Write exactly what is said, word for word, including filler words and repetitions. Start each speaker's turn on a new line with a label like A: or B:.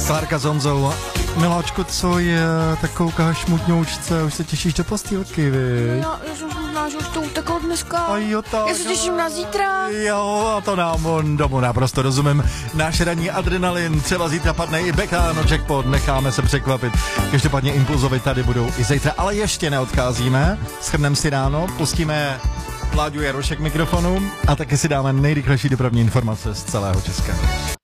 A: Klárka s Honzou. Miláčko, co je, tak koukáš mutňoučce, už se těšíš do postýlky, vy?
B: No, já jsem možná, že už to uteklo dneska.
A: A jo, tak.
B: Já se těším na zítra.
A: Jo, a to nám on domů naprosto rozumím. Náš ranní adrenalin, třeba zítra padne i beka, no jackpot, necháme se překvapit. Každopádně impulzovi tady budou i zítra, ale ještě neodcházíme. Shrneme si ráno, pustíme Vláďu Jarošek mikrofonu a taky si dáme nejrychlejší dopravní informace z celého Česka.